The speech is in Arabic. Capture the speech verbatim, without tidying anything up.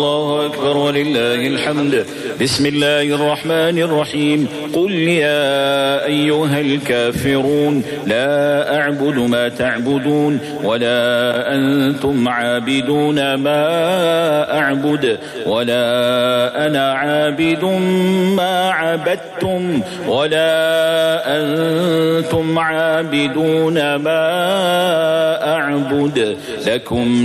الله أكبر ولله الحمد. بسم الله الرحمن الرحيم. قل يا أيها الكافرون لا أعبد ما تعبدون ولا أنتم عابدون ما أعبد ولا أنا عابد ما عبدتم ولا أنتم عابدون ما أعبد. لكم